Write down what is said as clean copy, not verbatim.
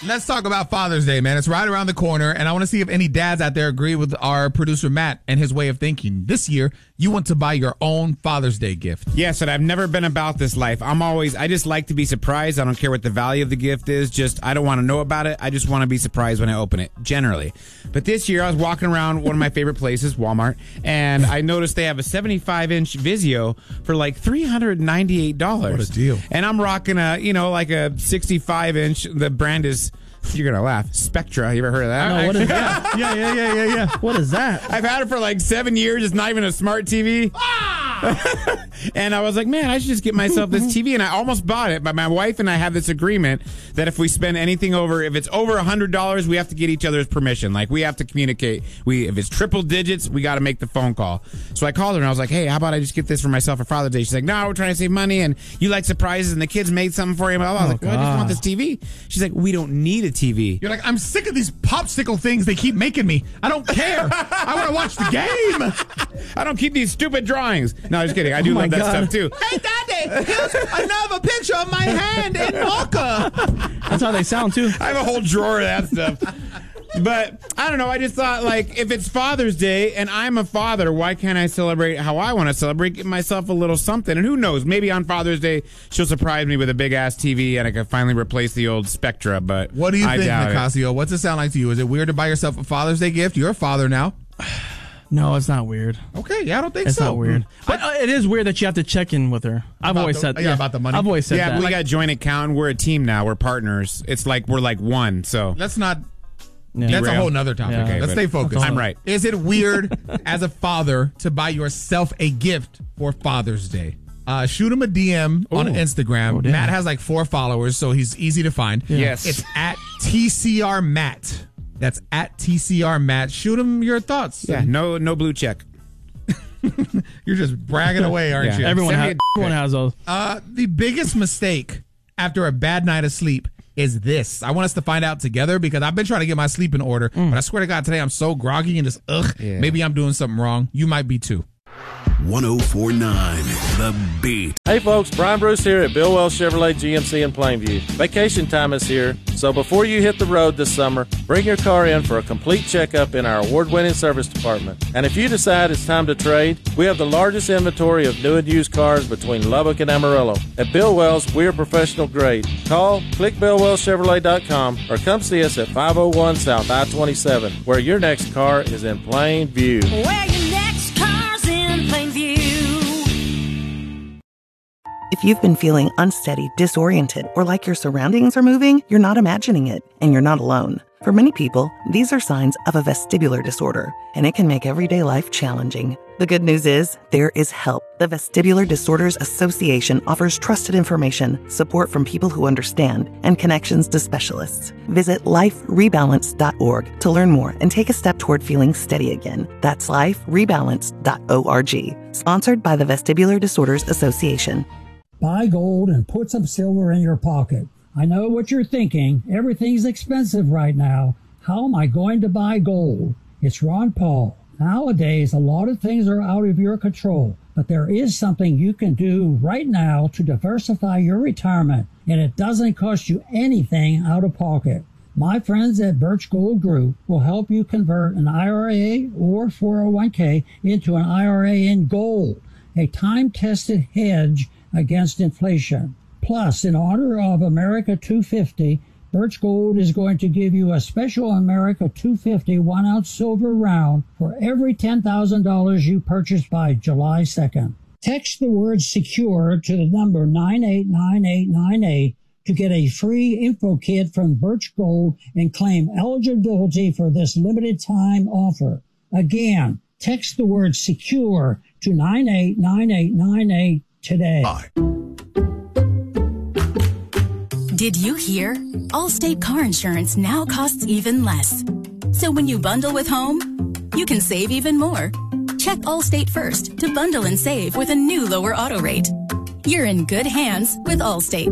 Let's talk about Father's Day, man. It's right around the corner, and I want to see if any dads out there agree with our producer, Matt, and his way of thinking. This year, you want to buy your own Father's Day gift. Yes, and I've never been about this life. I just like to be surprised. I don't care what the value of the gift is. I don't want to know about it. I just want to be surprised when I open it, generally. But this year, I was walking around one of my favorite places, Walmart, and I noticed they have a 75-inch Vizio for like $398. What a deal. And I'm rocking a 65-inch. The brand is... You're going to laugh. Spectra. You ever heard of that? No, what is that? Yeah. What is that? I've had it for like 7 years. It's not even a smart TV. And I was like, man, I should just get myself this TV. And I almost bought it. But my wife and I have this agreement that if we spend anything if it's over $100, we have to get each other's permission. Like, we have to communicate. If it's triple digits, we got to make the phone call. So I called her and I was like, hey, how about I just get this for myself for Father's Day? She's like, no, we're trying to save money. And you like surprises. And the kids made something for you. And I was like, well, I just want this TV. She's like, we don't need a TV. You're like, I'm sick of these popsicle things they keep making me. I don't care. I want to watch the game. I don't keep these stupid drawings. No, just kidding. I do love that stuff too. Hey, Daddy, here's another picture of my hand in marker. That's how they sound too. I have a whole drawer of that stuff. But I don't know. I just thought, like, if it's Father's Day and I'm a father, why can't I celebrate how I want to celebrate? Give myself a little something. And who knows? Maybe on Father's Day she'll surprise me with a big ass TV and I can finally replace the old Spectra. But what do you think, Nicasio? What's it sound like to you? Is it weird to buy yourself a Father's Day gift? You're a father now. No, it's not weird. Okay, yeah, I don't think it's so. It's not weird. But it is weird that you have to check in with her. I've always said that. Yeah, about the money. I've always said that. Yeah, we got joint account. We're a team now. We're partners. It's like we're like one. So let's not. Yeah. That's a whole nother topic. Yeah. Okay, let's stay focused. I'm right. Is it weird as a father to buy yourself a gift for Father's Day? Shoot him a DM on Instagram. Matt has like 4 followers, so he's easy to find. Yeah. Yes. It's at TCR Matt. That's at TCR Matt. Shoot him your thoughts. Yeah, no blue check. You're just bragging away, aren't you? Everyone has those. The biggest mistake after a bad night of sleep is this. I want us to find out together because I've been trying to get my sleep in order, but I swear to God, today I'm so groggy and just, maybe I'm doing something wrong. You might be too. 104.9 The Beat. Hey folks, Brian Bruce here at Bill Wells Chevrolet GMC in Plainview. Vacation time is here, so before you hit the road this summer, bring your car in for a complete checkup in our award-winning service department. And if you decide it's time to trade, we have the largest inventory of new and used cars between Lubbock and Amarillo. At Bill Wells, we are professional grade. Call, click BillWellsChevrolet.com, or come see us at 501 South I-27, where your next car is in plain view. Where your next car's in plain view. If you've been feeling unsteady, disoriented, or like your surroundings are moving, you're not imagining it, and you're not alone. For many people, these are signs of a vestibular disorder, and it can make everyday life challenging. The good news is, there is help. The Vestibular Disorders Association offers trusted information, support from people who understand, and connections to specialists. Visit liferebalance.org to learn more and take a step toward feeling steady again. That's liferebalance.org. Sponsored by the Vestibular Disorders Association. Buy gold and put some silver in your pocket. I know what you're thinking. Everything's expensive right now. How am I going to buy gold? It's Ron Paul. Nowadays, a lot of things are out of your control, but there is something you can do right now to diversify your retirement, and it doesn't cost you anything out of pocket. My friends at Birch Gold Group will help you convert an IRA or 401k into an IRA in gold, a time-tested hedge against inflation. Plus, in honor of America 250, Birch Gold is going to give you a special America 250 1-ounce silver round for every $10,000 you purchase by July 2nd. Text the word SECURE to the number 989898 to get a free info kit from Birch Gold and claim eligibility for this limited time offer. Again, text the word SECURE to 989898 today. Bye. Did you hear? Allstate car insurance now costs even less. So when you bundle with home, you can save even more. Check Allstate first to bundle and save with a new lower auto rate. You're in good hands with Allstate.